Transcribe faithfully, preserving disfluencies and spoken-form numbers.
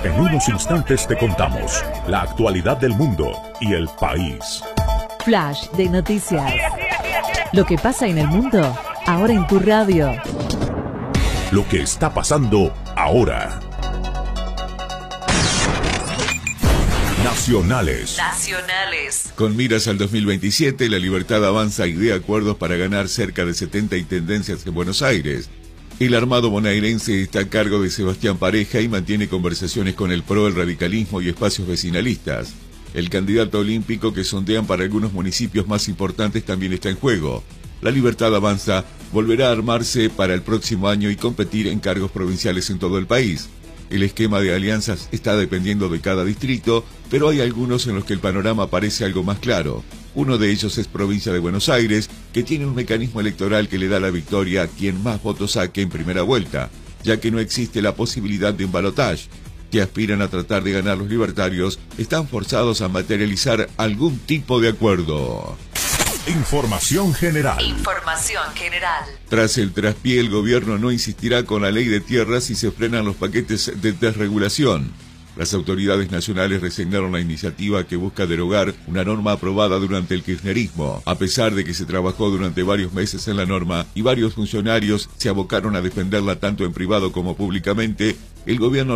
En unos instantes te contamos la actualidad del mundo y el país. Flash de noticias. Lo que pasa en el mundo, ahora en tu radio. Lo que está pasando ahora. Nacionales. Nacionales. Con miras al dos mil veintisiete, La Libertad avanza y de acuerdos para ganar cerca de setenta intendencias en Buenos Aires. El armado bonaerense está a cargo de Sebastián Pareja y mantiene conversaciones con el P R O, el radicalismo y espacios vecinalistas. El candidato olímpico que sondean para algunos municipios más importantes también está en juego. La Libertad avanza volverá a armarse para el próximo año y competir en cargos provinciales en todo el país. El esquema de alianzas está dependiendo de cada distrito, pero hay algunos en los que el panorama parece algo más claro. Uno de ellos es Provincia de Buenos Aires, que tiene un mecanismo electoral que le da la victoria a quien más votos saque en primera vuelta, ya que no existe la posibilidad de un balotaje. Que aspiran a tratar de ganar los libertarios están forzados a materializar algún tipo de acuerdo. Información general. Información general. Tras el traspié, el gobierno no insistirá con la ley de tierras y se frenan los paquetes de desregulación. Las autoridades nacionales resignaron la iniciativa que busca derogar una norma aprobada durante el kirchnerismo. A pesar de que se trabajó durante varios meses en la norma y varios funcionarios se abocaron a defenderla tanto en privado como públicamente, el gobierno